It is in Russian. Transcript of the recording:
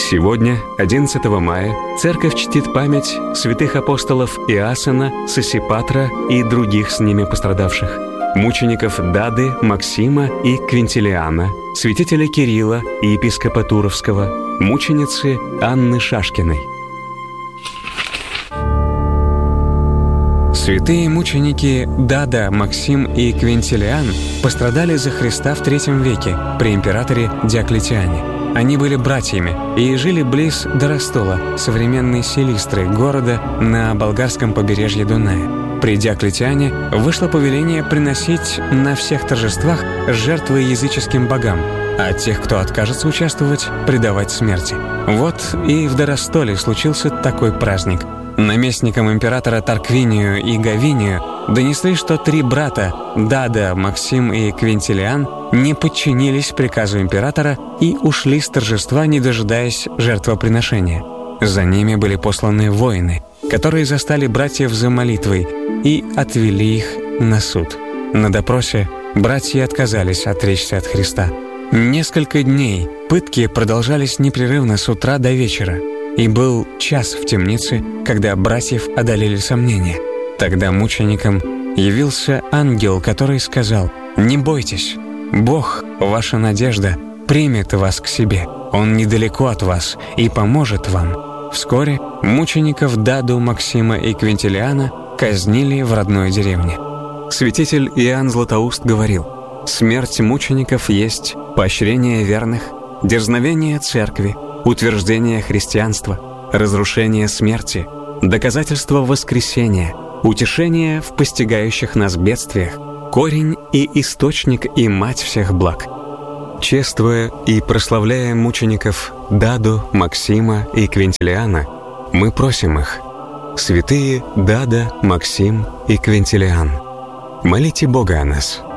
Сегодня, 11 мая, Церковь чтит память святых апостолов Иоанна, Сосипатра и других с ними пострадавших, мучеников Дады, Максима и Квинтилиана, святителя Кирилла и епископа Туровского, мученицы Анны Шашкиной. Святые мученики Дада, Максим и Квинтилиан пострадали за Христа в III веке при императоре Диоклетиане. Они были братьями и жили близ Доростола, современной Силистры, города на болгарском побережье Дуная. При Диоклетиане вышло повеление приносить на всех торжествах жертвы языческим богам, а тех, кто откажется участвовать, предавать смерти. Вот и в Доростоле случился такой праздник. Наместникам императора Тарквинию и Гавинию донесли, что 3 брата Дада, Максим и Квинтилиан не подчинились приказу императора и ушли с торжества, не дожидаясь жертвоприношения. За ними были посланы воины, которые застали братьев за молитвой и отвели их на суд. На допросе братья отказались отречься от Христа. Несколько дней пытки продолжались непрерывно с утра до вечера. И был час в темнице, когда братьев одолели сомнения. Тогда мученикам явился ангел, который сказал: «Не бойтесь, Бог, ваша надежда, примет вас к себе. Он недалеко от вас и поможет вам». Вскоре мучеников Даду, Максима и Квинтилиана казнили в родной деревне. Святитель Иоанн Златоуст говорил: «Смерть мучеников есть поощрение верных, дерзновение церкви, утверждение христианства, разрушение смерти, доказательство воскресения, утешение в постигающих нас бедствиях, корень и источник и мать всех благ». Чествуя и прославляя мучеников Даду, Максима и Квинтилиана, мы просим их: святые Дада, Максим и Квинтилиан, молите Бога о нас.